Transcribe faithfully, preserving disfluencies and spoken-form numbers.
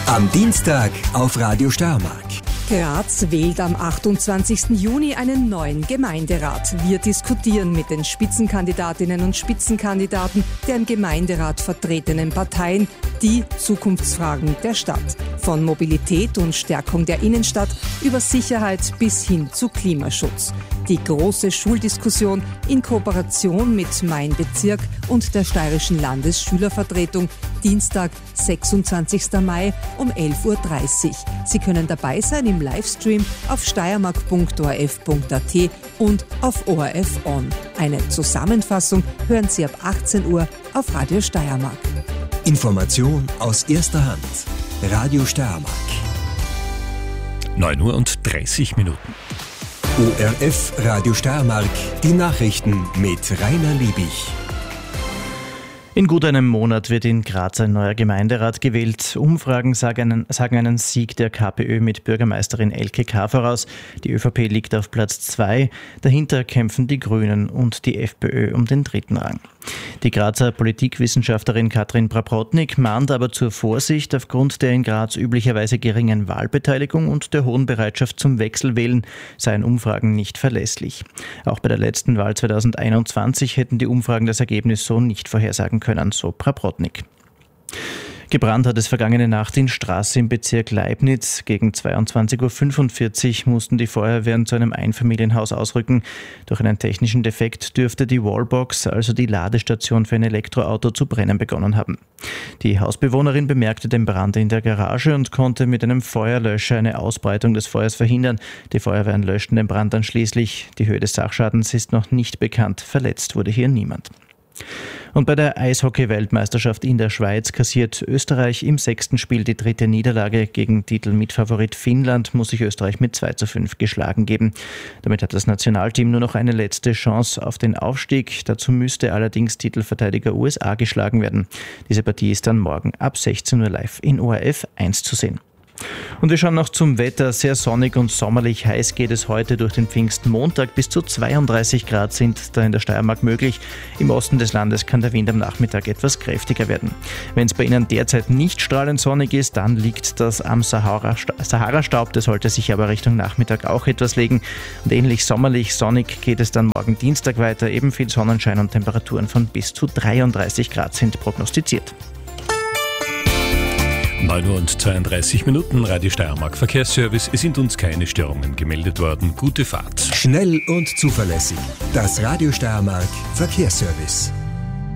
Am Dienstag auf Radio Steiermark. Graz wählt am achtundzwanzigsten Juni einen neuen Gemeinderat. Wir diskutieren mit den Spitzenkandidatinnen und Spitzenkandidaten der im Gemeinderat vertretenen Parteien die Zukunftsfragen der Stadt. Von Mobilität und Stärkung der Innenstadt über Sicherheit bis hin zu Klimaschutz. Die große Schuldiskussion in Kooperation mit Mein Bezirk und der Steirischen Landesschülervertretung Dienstag, sechsundzwanzigsten Mai um elf Uhr dreißig. Sie können dabei sein im Livestream auf steiermark punkt o r f punkt a t und auf O R F On. Eine Zusammenfassung hören Sie ab achtzehn Uhr auf Radio Steiermark. Information aus erster Hand. Radio Steiermark. neun Uhr und dreißig Minuten. O R F Radio Steiermark. Die Nachrichten mit Rainer Liebig. In gut einem Monat wird in Graz ein neuer Gemeinderat gewählt. Umfragen sagen einen, sagen einen Sieg der KPÖ mit Bürgermeisterin Elke K. voraus. Die ÖVP liegt auf Platz zwei. Dahinter kämpfen die Grünen und die FPÖ um den dritten Rang. Die Grazer Politikwissenschaftlerin Katrin Praprotnik mahnt aber zur Vorsicht aufgrund der in Graz üblicherweise geringen Wahlbeteiligung und der hohen Bereitschaft zum Wechselwählen seien Umfragen nicht verlässlich. Auch bei der letzten Wahl zweitausendeinundzwanzig hätten die Umfragen das Ergebnis so nicht vorhersagen können, so Praprotnik. Gebrannt hat es vergangene Nacht in Straße im Bezirk Leibnitz. Gegen zweiundzwanzig Uhr fünfundvierzig mussten die Feuerwehren zu einem Einfamilienhaus ausrücken. Durch einen technischen Defekt dürfte die Wallbox, also die Ladestation für ein Elektroauto, zu brennen begonnen haben. Die Hausbewohnerin bemerkte den Brand in der Garage und konnte mit einem Feuerlöscher eine Ausbreitung des Feuers verhindern. Die Feuerwehren löschten den Brand dann schließlich. Die Höhe des Sachschadens ist noch nicht bekannt. Verletzt wurde hier niemand. Und bei der Eishockey-Weltmeisterschaft in der Schweiz kassiert Österreich im sechsten Spiel die dritte Niederlage. Gegen Titelmitfavorit Finnland muss sich Österreich mit zwei zu fünf geschlagen geben. Damit hat das Nationalteam nur noch eine letzte Chance auf den Aufstieg. Dazu müsste allerdings Titelverteidiger U S A geschlagen werden. Diese Partie ist dann morgen ab sechzehn Uhr live in O R F eins zu sehen. Und wir schauen noch zum Wetter. Sehr sonnig und sommerlich heiß geht es heute durch den Pfingstmontag. Bis zu zweiunddreißig Grad sind da in der Steiermark möglich. Im Osten des Landes kann der Wind am Nachmittag etwas kräftiger werden. Wenn es bei Ihnen derzeit nicht strahlend sonnig ist, dann liegt das am Sahara-Staub. Das sollte sich aber Richtung Nachmittag auch etwas legen. Und ähnlich sommerlich sonnig geht es dann morgen Dienstag weiter. Eben viel Sonnenschein und Temperaturen von bis zu dreiunddreißig Grad sind prognostiziert. neun Uhr und zweiunddreißig Minuten, Radio Steiermark Verkehrsservice. Es sind uns keine Störungen gemeldet worden. Gute Fahrt. Schnell und zuverlässig. Das Radio Steiermark Verkehrsservice.